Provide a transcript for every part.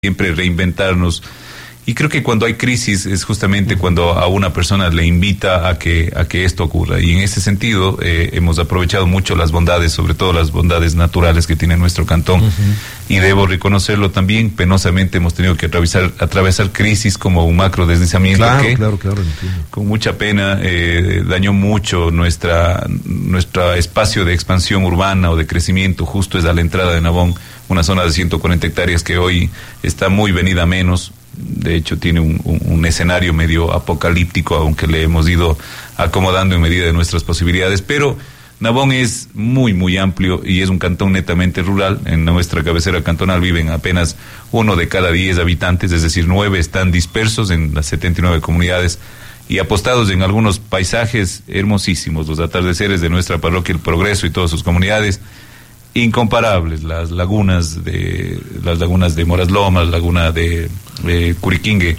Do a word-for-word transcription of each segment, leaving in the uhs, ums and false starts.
siempre reinventarnos. Y creo que cuando hay crisis es justamente cuando a una persona le invita a que a que esto ocurra. Y en ese sentido eh, hemos aprovechado mucho las bondades, sobre todo las bondades naturales que tiene nuestro cantón. Uh-huh. Y debo reconocerlo también, penosamente hemos tenido que atravesar, atravesar crisis como un macro deslizamiento claro, que claro, claro, entiendo. Con mucha pena eh, dañó mucho nuestra nuestro espacio de expansión urbana o de crecimiento. Justo es a la entrada de Nabón, una zona de ciento cuarenta hectáreas que hoy está muy venida a menos. De hecho tiene un, un, un escenario medio apocalíptico, aunque le hemos ido acomodando en medida de nuestras posibilidades, pero Nabón es muy muy amplio y es un cantón netamente rural. En nuestra cabecera cantonal viven apenas uno de cada diez habitantes, es decir, nueve están dispersos en las setenta y nueve comunidades y apostados en algunos paisajes hermosísimos, los atardeceres de nuestra parroquia El Progreso y todas sus comunidades, incomparables, las lagunas de las lagunas de Moras Lomas, laguna de, de Curiquingue,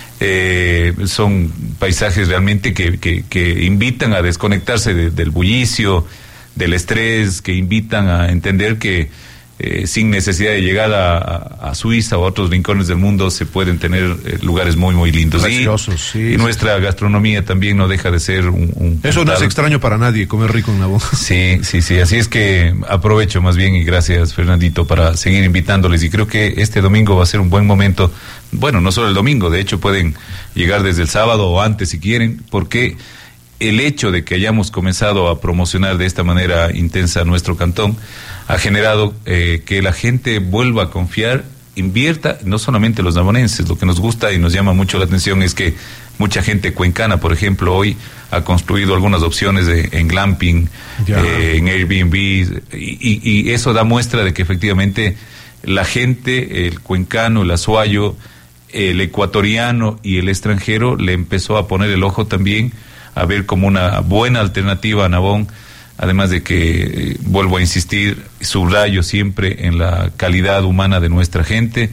eh, son paisajes realmente que, que, que invitan a desconectarse de, del bullicio, del estrés, que invitan a entender que eh, sin necesidad de llegar a, a, a Suiza o a otros rincones del mundo se pueden tener eh, lugares muy muy lindos. Preciosos, sí, y sí, nuestra sí. gastronomía también no deja de ser un, un eso puntal. No es extraño para nadie, comer rico en Nabón. Sí, sí, sí, así es que aprovecho más bien y gracias Fernandito para seguir invitándoles y creo que este domingo va a ser un buen momento, bueno, no solo el domingo, de hecho pueden llegar desde el sábado o antes si quieren, porque el hecho de que hayamos comenzado a promocionar de esta manera intensa nuestro cantón ha generado eh, que la gente vuelva a confiar, invierta, no solamente los nabonenses. Lo que nos gusta y nos llama mucho la atención es que mucha gente cuencana, por ejemplo, hoy ha construido algunas opciones de, en glamping, eh, en Airbnb, y, y, y eso da muestra de que efectivamente la gente, el cuencano, el azuayo, el ecuatoriano y el extranjero le empezó a poner el ojo también a ver como una buena alternativa a Nabón, además de que, eh, vuelvo a insistir, subrayo siempre en la calidad humana de nuestra gente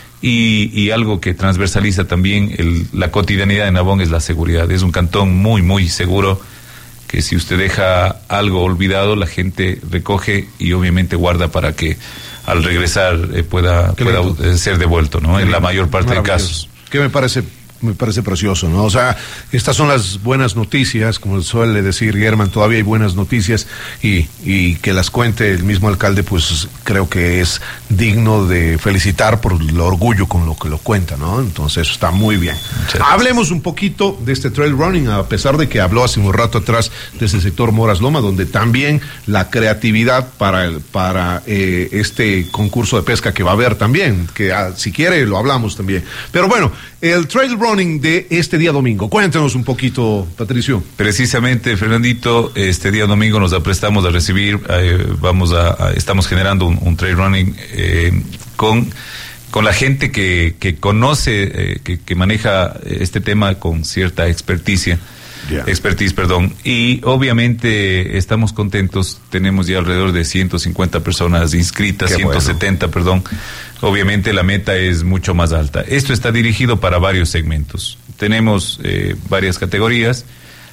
y, y algo que transversaliza también el, la cotidianidad de Nabón es la seguridad. Es un cantón muy, muy seguro, que si usted deja algo olvidado, la gente recoge y obviamente guarda para que al regresar eh, pueda, pueda eh, ser devuelto, ¿no? En la mayor parte de casos. ¿Qué me parece? Me parece precioso, ¿no? O sea, estas son las buenas noticias, como suele decir Germán, todavía hay buenas noticias y, y que las cuente el mismo alcalde, pues creo que es digno de felicitar por el orgullo con lo que lo cuenta, ¿no? Entonces eso está muy bien. Hablemos un poquito de este trail running, a pesar de que habló hace un rato atrás de ese sector Moras Loma, donde también la creatividad para, el, para eh, este concurso de pesca que va a haber también, que ah, si quiere lo hablamos también. Pero bueno, el trail running de este día domingo. Cuéntanos un poquito, Patricio. Precisamente, Fernandito, este día domingo nos aprestamos a recibir, eh, vamos a, a, estamos generando un, un trail running eh, con, con la gente que, que conoce, eh, que, que maneja este tema con cierta experticia. Yeah. Expertise, perdón, y obviamente estamos contentos, tenemos ya alrededor de ciento cincuenta personas inscritas, Qué ciento setenta, bueno. perdón, obviamente la meta es mucho más alta. Esto está dirigido para varios segmentos, tenemos eh, varias categorías,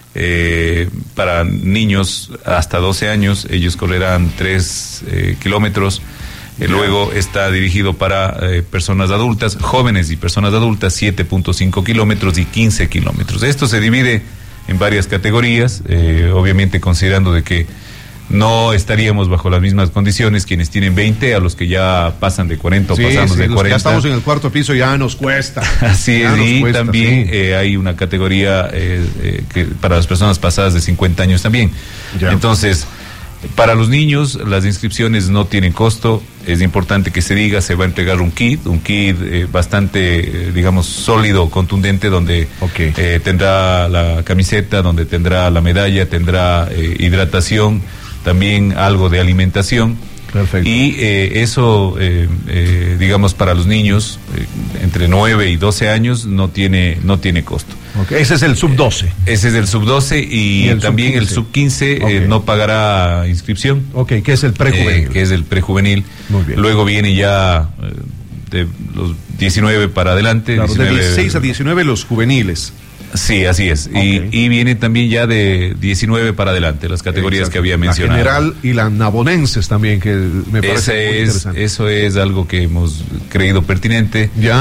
eh, para niños hasta doce años, ellos correrán tres eh, kilómetros, eh, luego está dirigido para eh, personas adultas, jóvenes y personas adultas, siete punto cinco kilómetros y quince kilómetros. Esto se divide en varias categorías, eh, obviamente considerando de que no estaríamos bajo las mismas condiciones quienes tienen veinte a los que ya pasan de cuarenta sí, o pasamos sí, de cuarenta. Ya estamos en el cuarto piso, ya nos cuesta. Así es, y cuesta, también sí. eh, hay una categoría eh, eh, que para las personas pasadas de cincuenta años también. Ya. Entonces, para los niños las inscripciones no tienen costo, es importante que se diga, se va a entregar un kit, un kit eh, bastante, eh, digamos, sólido, contundente, donde okay. eh, tendrá la camiseta, donde tendrá la medalla, tendrá eh, hidratación, también algo de alimentación. Perfecto. Y eh, eso, eh, eh, digamos, para los niños eh, entre nueve y doce años no tiene, no tiene costo. Okay. Ese es el sub doce. Eh, ese es el sub doce y, ¿Y el también sub el sub quince okay. eh, no pagará inscripción. Ok, que es el prejuvenil. Eh, que es el prejuvenil. Muy bien. Luego viene ya eh, de los diecinueve para adelante. Claro, diecinueve, de dieciséis a diecinueve los juveniles. Sí, así es. Okay. Y, y viene también ya de diecinueve para adelante, las categorías Exacto. que había mencionado. La general y la nabonenses también, que me parece Ese muy es, interesante. Eso es algo que hemos creído pertinente. Ya.